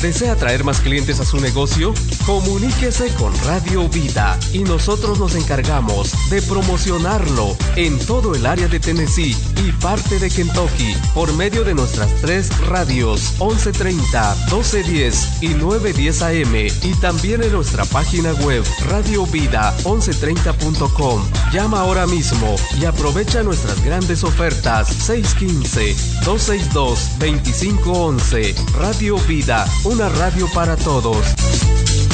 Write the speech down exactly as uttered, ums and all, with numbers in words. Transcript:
¿Desea traer más clientes a su negocio? Comuníquese con Radio Vida y nosotros nos encargamos de promocionarlo en todo el área de Tennessee y parte de Kentucky por medio de nuestras tres radios once treinta, doce diez y nueve diez A M y también en nuestra página web radio vida once treinta punto com. Llama ahora mismo y aprovecha nuestras grandes ofertas seis uno cinco, dos seis dos, dos cinco uno uno. Radio Vida, una radio para todos.